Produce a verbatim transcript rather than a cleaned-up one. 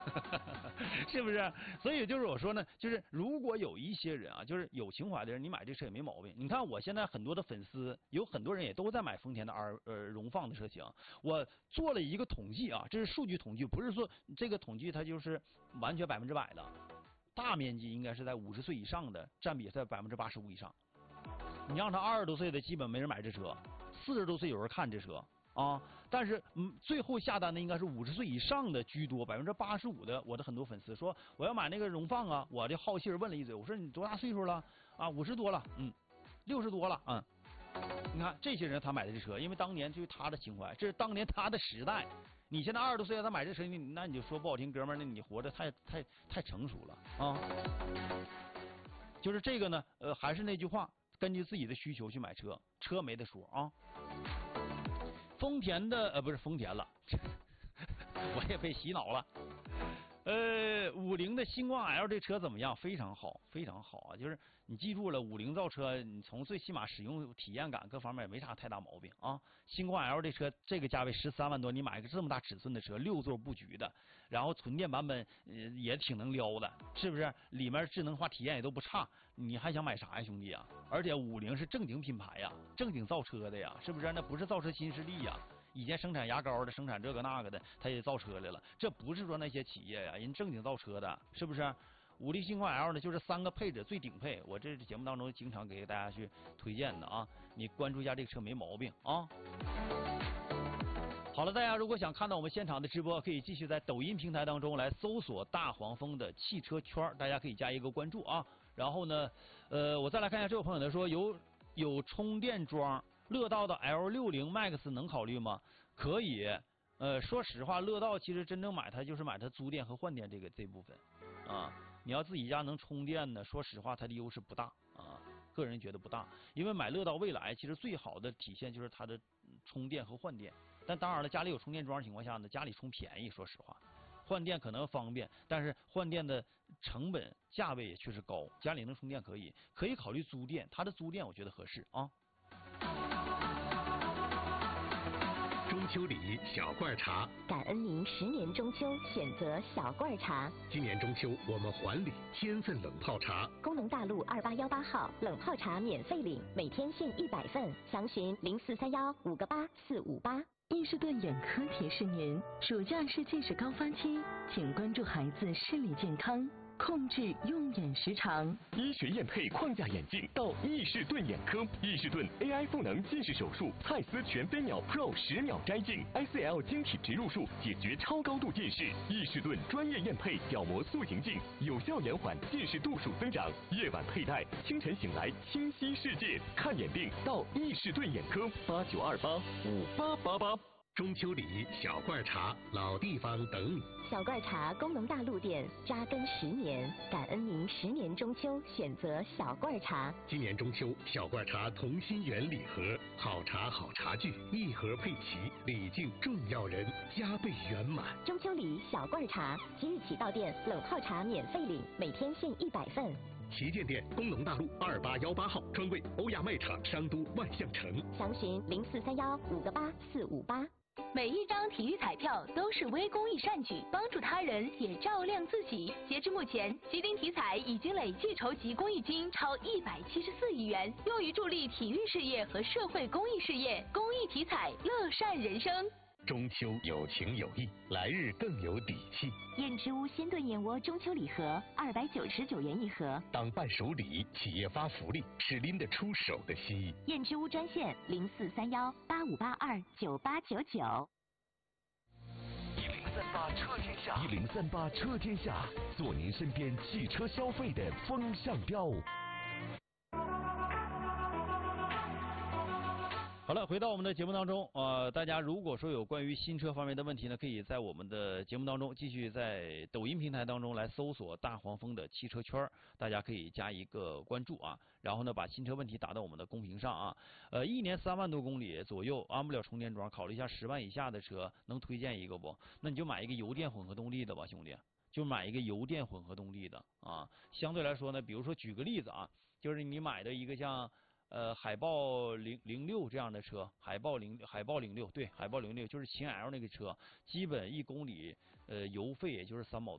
是不是？所以就是我说呢，就是如果有一些人啊，就是有情怀的人，你买这车也没毛病。你看我现在很多的粉丝，有很多人也都在买丰田的 R 呃荣放的车型。我做了一个统计啊，这是数据统计，不是说这个统计它就是完全百分之百的，大面积应该是在五十岁以上的占比在百分之八十五以上。你让他二十多岁的基本没人买这车，四十多岁有人看这车。啊，但是嗯，最后下单的应该是五十岁以上的居多，百分之八十五的我的很多粉丝说我要买那个荣放啊，我的好信问了一嘴，我说你多大岁数了啊？五十多了，嗯，六十多了，嗯，你看这些人他买的这车，因为当年就是他的情怀，这是当年他的时代。你现在二十多岁他买这车，你那你就说不好听，哥们儿，那你活得太太太成熟了啊。就是这个呢，呃，还是那句话，根据自己的需求去买车，车没得说啊。丰田的呃不是丰田了，我也被洗脑了。呃，五菱的星光 L 这车怎么样？非常好，非常好啊！就是你记住了，五菱造车，你从最起码使用体验感各方面也没啥太大毛病啊。星光 L 这车这个价位十三万多，你买个这么大尺寸的车，六座布局的，然后纯电版本呃也挺能撩的，是不是？里面智能化体验也都不差，你还想买啥呀，兄弟啊？而且五菱是正经品牌呀，正经造车的呀，是不是？那不是造车新势力呀。以前生产牙膏的，生产这个那个的，他也造车来了。这不是说那些企业呀，人正经造车的，是不是？五菱星光 L 呢，就是三个配置最顶配，我这节目当中经常给大家去推荐的啊。你关注一下这个车没毛病啊。好了，大家如果想看到我们现场的直播，可以继续在抖音平台当中来搜索大黄蜂的汽车圈，大家可以加一个关注啊。然后呢，呃，我再来看一下这位朋友呢说有有充电桩。乐道的 L 六十 Max 能考虑吗？可以，呃，说实话，乐道其实真正买它就是买它租电和换电这个这部分啊。你要自己家能充电呢，说实话，它的优势不大啊，个人觉得不大。因为买乐道未来其实最好的体现就是它的充电和换电。但当然了，家里有充电桩的情况下呢，家里充便宜，说实话，换电可能方便，但是换电的成本价位也确实高。家里能充电可以，可以考虑租电，它的租电我觉得合适啊。 中秋礼小罐茶， 感恩您十年中秋选择小罐茶。 今年中秋我们还礼千份冷泡茶。 工农大路二八幺八号冷泡茶免费领，每天限一百份，详询零四三幺五个八四五八。 伊士顿眼科提示您，暑假是近视高发期，请关注孩子视力健康。控制用眼时长。 医学验配框架眼镜到伊士顿眼科，伊士顿 A I 赋能近视手术，蔡司全飞秒 Pro 十秒摘镜 ，I C L 晶体植入术解决超高度近视。伊士顿专业验配角膜塑形镜，有效延缓近视度数增长。夜晚佩戴，清晨醒来清晰世界。看眼病到伊士顿眼科，八九二八五八八八。 中秋礼小罐茶，老地方等你。 小罐茶工农大陆店扎根十年，感恩您十年中秋选择小罐茶。 今年中秋，小罐茶同心圆礼盒，好茶好茶具，一盒配齐，礼敬重要人，加倍圆满。 中秋礼小罐茶，即日起到店冷泡茶免费领，每天限一百份。 旗舰店工农大路二八幺八号，专柜欧亚卖场商都万象城。 详询零四三幺五个八四五八。 每一张体育彩票都是微公益善举，帮助他人也照亮自己。截至目前，吉林体彩已经累计筹集公益金超一百七十四亿元，用于助力体育事业和社会公益事业。公益体彩，乐善人生。 中秋有情有义，来日更有底气。 燕之屋鲜炖燕窝中秋礼盒二百九十九元一盒。 当伴手礼，企业发福利是拎得出手的心意。 燕之屋专线零四三幺八五八二九八九九。 一零三八车天下，一零三八车天下，做您身边汽车消费的风向标。 好了，回到我们的节目当中，呃，大家如果说有关于新车方面的问题呢，可以在我们的节目当中继续在抖音平台当中来搜索大黄蜂的汽车圈，大家可以加一个关注啊，然后呢把新车问题打到我们的公屏上啊。呃，一年三万多公里左右，安不了充电桩，考虑一下十万以下的车，能推荐一个不？那你就买一个油电混合动力的吧，兄弟。就买一个油电混合动力的啊，相对来说呢，比如说举个例子啊，就是你买的一个像。呃，海豹零零六这样的车，海豹零海豹零六对，海豹零六就是秦 L 那个车，基本一公里呃油费也就是三毛